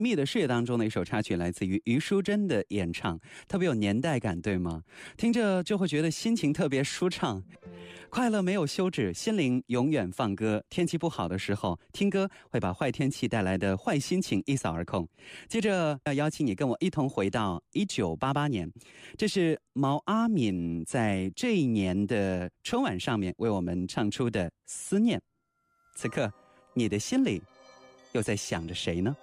蜜的事业当中的一首插曲，来自于余淑珍的演唱，特别有年代感，对吗？听着就会觉得心情特别舒畅。快乐没有休止，心灵永远放歌。天气不好的时候，听歌会把坏天气带来的坏心情一扫而空。接着要邀请你跟我一同回到1988年，这是毛阿敏在这一年的春晚上面为我们唱出的《思念》。此刻，你的心里又在想着谁呢？